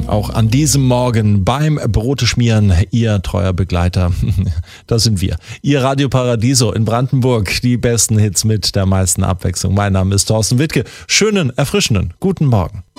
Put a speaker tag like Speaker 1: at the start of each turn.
Speaker 1: Auch an diesem Morgen beim Brote schmieren, Ihr treuer Begleiter, das sind wir. Ihr Radio Paradiso in Brandenburg, die besten Hits mit der meisten Abwechslung. Mein Name ist Thorsten Wittke. Schönen, erfrischenden, guten Morgen.